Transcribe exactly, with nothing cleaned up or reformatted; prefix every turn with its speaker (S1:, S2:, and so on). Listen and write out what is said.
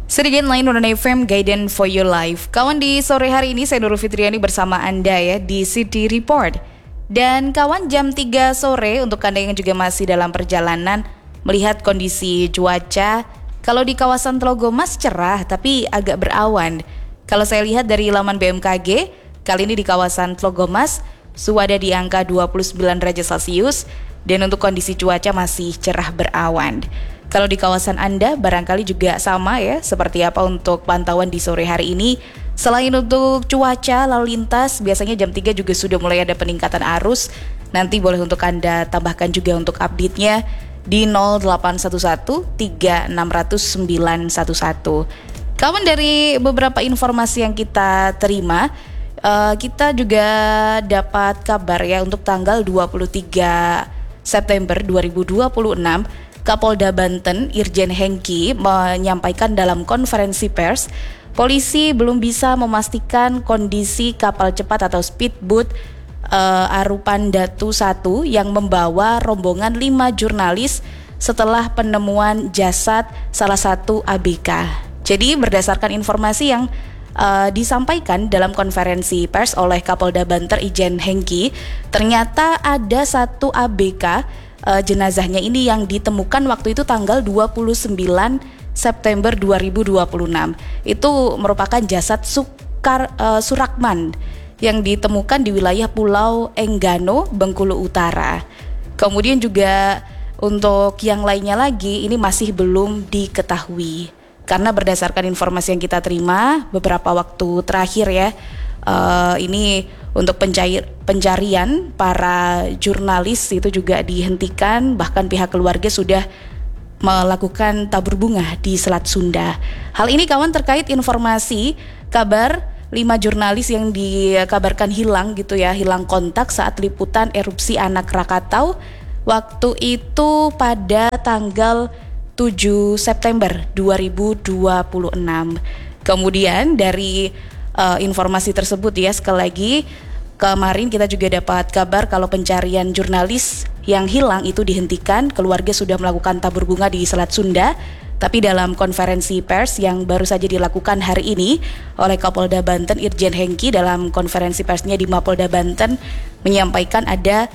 S1: Sedikit lain Nurul F M Guidance for Your Life. Kawan, di sore hari ini saya Nurul Fitriani bersama Anda ya di City Report. Dan kawan, jam tiga sore untuk Anda yang juga masih dalam perjalanan melihat kondisi cuaca. Kalau di kawasan Tlogomas cerah tapi agak berawan. Kalau saya lihat dari laman B M K G, kali ini di kawasan Tlogomas suhu ada di angka dua puluh sembilan derajat Celcius dan untuk kondisi cuaca masih cerah berawan. Kalau di kawasan Anda barangkali juga sama ya, seperti apa untuk pantauan di sore hari ini. Selain untuk cuaca lalu lintas, biasanya jam tiga juga sudah mulai ada peningkatan arus. Nanti boleh untuk Anda tambahkan juga untuk update-nya di nol delapan satu satu tiga enam nol nol sembilan satu satu. Kawan, dari beberapa informasi yang kita terima, uh, kita juga dapat kabar ya untuk tanggal dua puluh tiga September dua ribu dua puluh enam, Kapolda Banten Irjen Hengki menyampaikan dalam konferensi pers, polisi belum bisa memastikan kondisi kapal cepat atau speedboat uh, Arupan Datu satu yang membawa rombongan lima jurnalis setelah penemuan jasad salah satu A B K. Jadi berdasarkan informasi yang uh, disampaikan dalam konferensi pers oleh Kapolda Banten Irjen Hengki, ternyata ada satu A B K uh, jenazahnya ini yang ditemukan waktu itu tanggal dua puluh sembilan September dua ribu dua puluh enam. Itu merupakan jasad Sukar, uh, Surakman yang ditemukan di wilayah Pulau Enggano, Bengkulu Utara. Kemudian juga untuk yang lainnya lagi ini masih belum diketahui. Karena berdasarkan informasi yang kita terima beberapa waktu terakhir ya, uh, ini untuk pencair, pencarian para jurnalis itu juga dihentikan. Bahkan pihak keluarga sudah melakukan tabur bunga di Selat Sunda. Hal ini kawan terkait informasi kabar lima jurnalis yang dikabarkan hilang gitu ya, hilang kontak saat liputan erupsi Anak Rakatau. Waktu itu pada tanggal tujuh September dua ribu dua puluh enam. Kemudian dari uh, informasi tersebut ya, sekali lagi kemarin kita juga dapat kabar kalau pencarian jurnalis yang hilang itu dihentikan. Keluarga sudah melakukan tabur bunga di Selat Sunda. Tapi dalam konferensi pers yang baru saja dilakukan hari ini oleh Kapolda Banten Irjen Hengki, dalam konferensi persnya di Mapolda Banten menyampaikan ada